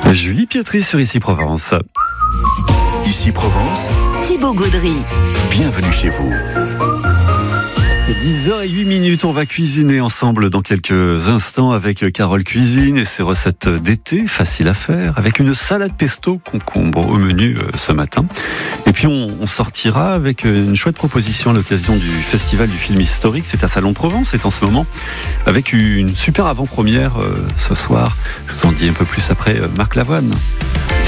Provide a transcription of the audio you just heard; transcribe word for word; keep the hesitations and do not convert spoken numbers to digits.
Julie Pietri sur Ici Provence. Ici Provence, Thibaut Gaudry. Bienvenue chez vous. dix heures zéro huit minutes, on va cuisiner ensemble dans quelques instants avec Carole Cuisine et ses recettes d'été, faciles à faire, avec une salade pesto concombre au menu ce matin. Et puis on, on sortira avec une chouette proposition à l'occasion du Festival du film historique. C'est à Salon Provence, c'est en ce moment, avec une super avant-première euh, ce soir. Je vous en dis un peu plus après, Marc Lavoine.